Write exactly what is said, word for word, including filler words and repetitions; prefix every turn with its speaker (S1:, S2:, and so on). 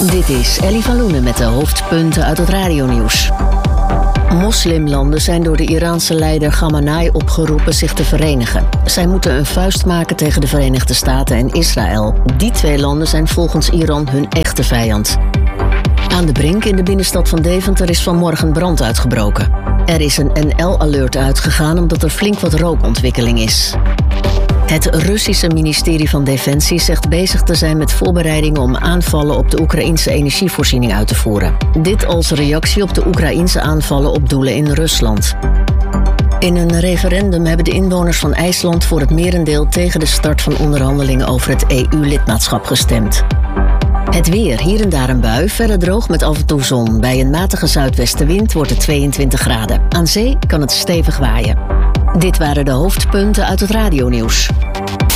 S1: Dit is Ellie van Loenen met de hoofdpunten uit het radionieuws. Moslimlanden zijn door de Iraanse leider Khamenei opgeroepen zich te verenigen. Zij moeten een vuist maken tegen de Verenigde Staten en Israël. Die twee landen zijn volgens Iran hun echte vijand. Aan de Brink in de binnenstad van Deventer is vanmorgen brand uitgebroken. Er is een N L-alert uitgegaan omdat er flink wat rookontwikkeling is. Het Russische ministerie van Defensie zegt bezig te zijn met voorbereidingen om aanvallen op de Oekraïnse energievoorziening uit te voeren. Dit als reactie op de Oekraïnse aanvallen op doelen in Rusland. In een referendum hebben de inwoners van IJsland voor het merendeel tegen de start van onderhandelingen over het E U-lidmaatschap gestemd. Het weer, hier en daar een bui, verder droog met af en toe zon. Bij een matige zuidwestenwind wordt het tweeëntwintig graden. Aan zee kan het stevig waaien. Dit waren de hoofdpunten uit het radionieuws.